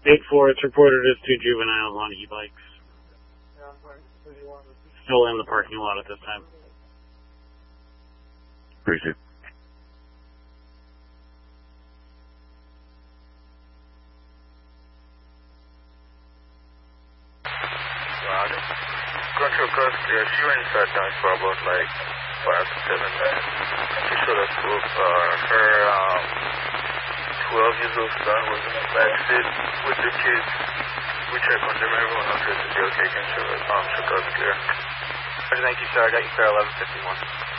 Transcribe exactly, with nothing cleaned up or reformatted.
eight four, it's reported as two juveniles on e-bikes. Still in the parking lot at this time. Appreciate it. Control cost, yeah, she went inside down for about like five to seven minutes. She showed us proof. Uh, her um, twelve years old son was in the back seat with the kids. We checked on them, everyone else is okay, can show us, um, check us clear. Thank you, sir. I got you, sir, eleven fifty-one.